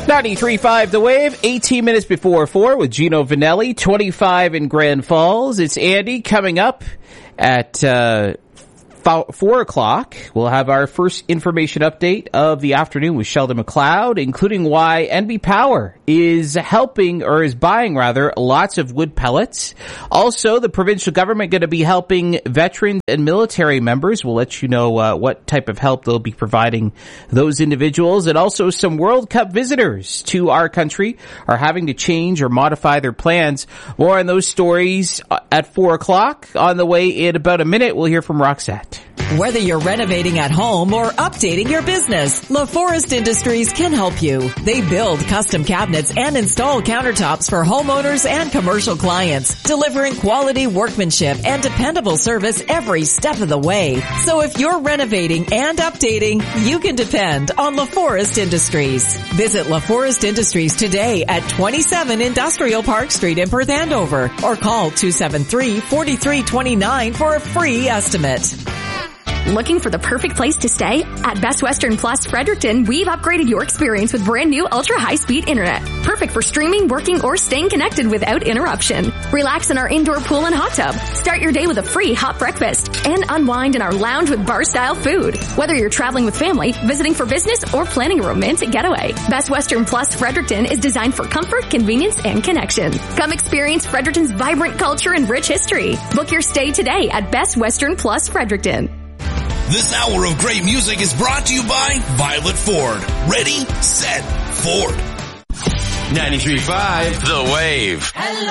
93.5 The Wave, 18 minutes before 4 with Gino Vanelli, 25 in Grand Falls. It's Andy coming up at 4 o'clock. We'll have our first information update of the afternoon with Sheldon McLeod, including why NB Power is buying lots of wood pellets. Also, the provincial government going to be helping veterans and military members. We'll let you know what type of help they'll be providing those individuals. And also some World Cup visitors to our country are having to change or modify their plans. More on those stories at 4 o'clock. On the way in about a minute, we'll hear from Roxette. Whether you're renovating at home or updating your business, LaForest Industries can help you. They build custom cabinets and install countertops for homeowners and commercial clients, delivering quality workmanship and dependable service every step of the way. So if you're renovating and updating, you can depend on LaForest Industries. Visit LaForest Industries today at 27 Industrial Park Street in Perth Andover or call 273-4329 for a free estimate. Looking for the perfect place to stay? At Best Western Plus Fredericton, we've upgraded your experience with brand new ultra-high-speed internet. Perfect for streaming, working, or staying connected without interruption. Relax in our indoor pool and hot tub. Start your day with a free hot breakfast. And unwind in our lounge with bar-style food. Whether you're traveling with family, visiting for business, or planning a romantic getaway, Best Western Plus Fredericton is designed for comfort, convenience, and connection. Come experience Fredericton's vibrant culture and rich history. Book your stay today at Best Western Plus Fredericton. This hour of great music is brought to you by Violet Ford. Ready, set, Ford. 93.5 The Wave. Hello.